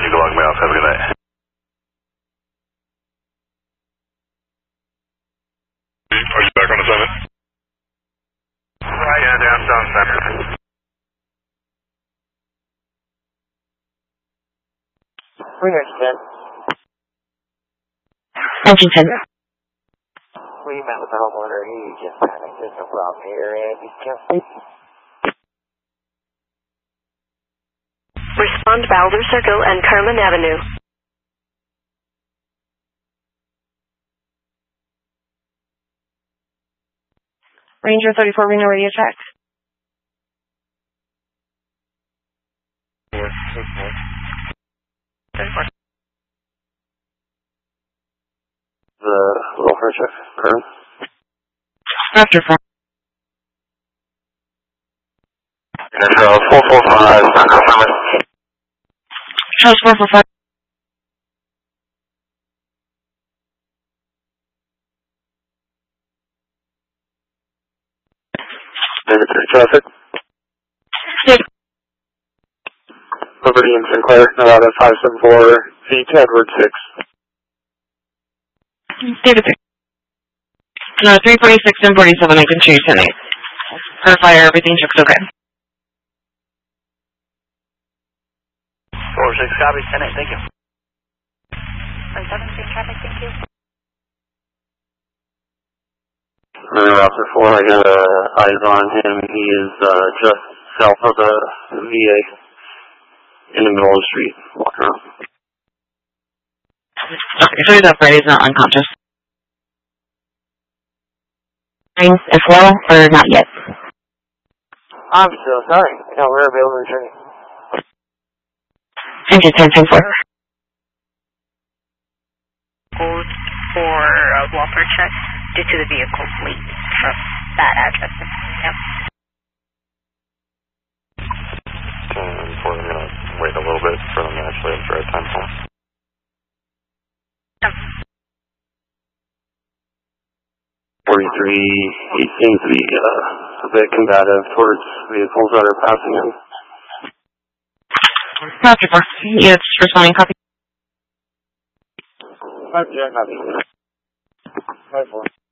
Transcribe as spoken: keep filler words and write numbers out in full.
You can log me off. Have a good night. Are you back on assignment? Right, yeah, downtown center. Winger ten. Engine ten. We met with the homeowner. He just panicked. There's no problem here, and he can't sleep. Respond Boulder Circle and Kerman Avenue. Ranger thirty-four, Reno radio check. thirty-four. The welfare check, Kerman. After four. Metro four four five, confirm. Charles four four five. Negative traffic. Six. Liberty and Sinclair, Nevada five seven four, V to Edward six. David six. No, three forty-six and forty-seven, I can show you ten eight. Per fire, everything checks okay. four six, copy, ten eight, thank you. five seven, six traffic, thank you. Running Officer four, I got uh, eyes on him. He is uh, just south of the V A, in the middle of the street, walking around. Okay, so he's upright, he's not unconscious. As well, or not yet? I'm so sorry. No, we're available to return. Engine ten ten four. Code for a welfare check due to the vehicle fleet from that address. Yep. ten four, I'm going to wait a little bit for them to actually have drive time home. Yep. forty-three, he seems to be uh, a bit combative towards vehicles that are passing him. After four. Yes, responding, copy. Five, yeah, copy. Five, four.